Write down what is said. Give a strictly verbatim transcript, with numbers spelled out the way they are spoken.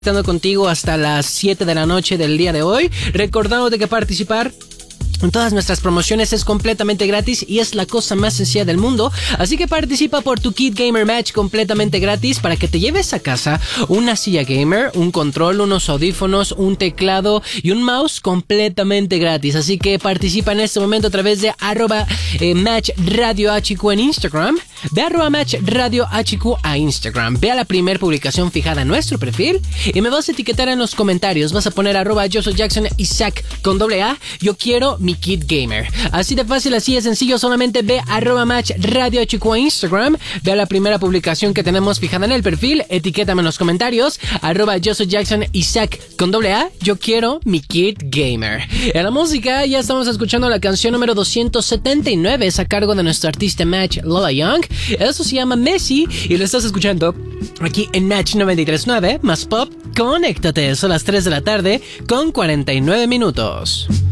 Estando contigo hasta las siete de la noche del día de hoy, recordándote que participar en todas nuestras promociones es completamente gratis y es la cosa más sencilla del mundo. Así que participa por tu Kit Gamer Match completamente gratis para que te lleves a casa una silla gamer, un control, unos audífonos, un teclado y un mouse completamente gratis. Así que participa en este momento a través de arroba eh, Match Radio H Q en Instagram. Ve a arroba Match Radio H Q a Instagram. Ve a la primera publicación fijada en nuestro perfil y me vas a etiquetar en los comentarios. Vas a poner arroba yo soy Jackson Isaac con doble A. Yo quiero mi Kit Gamer. Así de fácil, así de sencillo. Solamente ve a arroba Match Radio H Q a Instagram. Ve a la primera publicación que tenemos fijada en el perfil. Etiquétame en los comentarios. Arroba yo soy Jackson Isaac con doble A. Yo quiero mi Kit Gamer. En la música ya estamos escuchando la canción número doscientos setenta y nueve. Es a cargo de nuestro artista Match Lola Young. Eso se llama Messi y lo estás escuchando aquí en Match noventa y tres punto nueve. Más pop, conéctate. Son las tres de la tarde con cuarenta y nueve minutos.